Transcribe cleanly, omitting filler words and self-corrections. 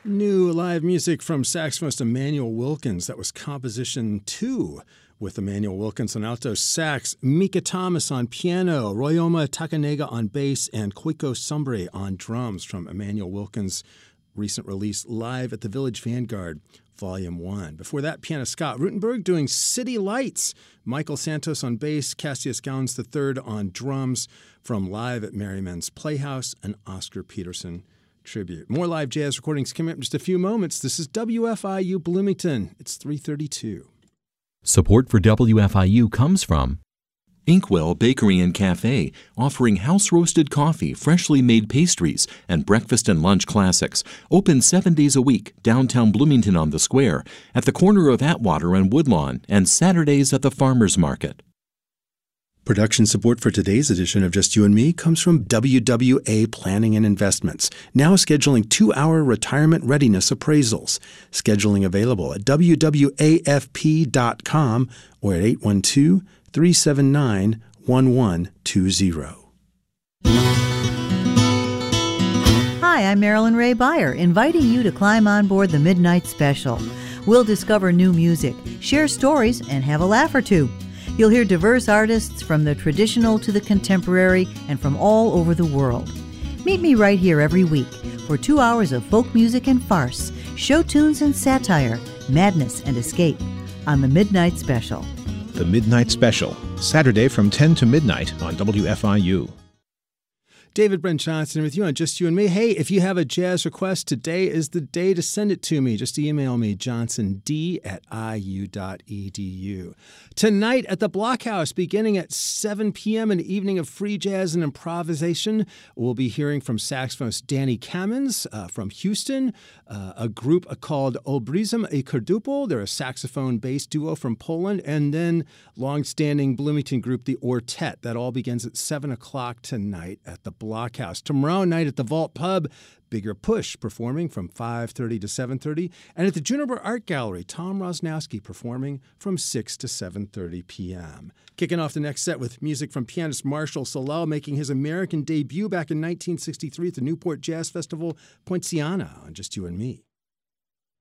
New live music from saxophonist Emmanuel Wilkins. That was Composition 2 with Emmanuel Wilkins on alto sax, Mika Thomas on piano, Royoma Takanega on bass, and Koiko Sombre on drums from Emmanuel Wilkins' recent release Live at the Village Vanguard, Volume 1. Before that, pianist Scott Rutenberg doing City Lights, Michael Santos on bass, Cassius Gowns III on drums from Live at Merriman's Playhouse, and Oscar Peterson tribute. More live jazz recordings coming up in just a few moments. This is WFIU Bloomington. It's 3:32. Support for WFIU comes from Inkwell Bakery and Cafe, offering house-roasted coffee, freshly made pastries, and breakfast and lunch classics. Open 7 days a week, downtown Bloomington on the Square, at the corner of Atwater and Woodlawn, and Saturdays at the Farmers Market. Production support for today's edition of Just You and Me comes from WWA Planning and Investments, now scheduling 2-hour retirement readiness appraisals. Scheduling available at wwafp.com or at 812-379-1120. Hi, I'm Marilyn Ray Beyer, inviting you to climb on board the Midnight Special. We'll discover new music, share stories, and have a laugh or two. You'll hear diverse artists from the traditional to the contemporary and from all over the world. Meet me right here every week for 2 hours of folk music and farce, show tunes and satire, madness and escape on the Midnight Special. The Midnight Special, Saturday from 10 to midnight on WFIU. David Brent Johnson with you on Just You and Me. Hey, if you have a jazz request, today is the day to send it to me. Just email me, johnsond@iu.edu. Tonight at the Blockhouse, beginning at 7 p.m., an evening of free jazz and improvisation. We'll be hearing from saxophonist Danny Kamens from Houston, a group called Olbrizm i Kardupol. They're a saxophone-based duo from Poland, and then long-standing Bloomington group, the Ortet. That all begins at 7 o'clock tonight at the Blockhouse. Tomorrow night at the Vault Pub, Bigger Push performing from 5:30 to 7:30. And at the Juniper Art Gallery, Tom Rosnowski performing from 6 to 7:30 p.m. Kicking off the next set with music from pianist Marshall Solal, making his American debut back in 1963 at the Newport Jazz Festival, Poinciana on Just You and Me.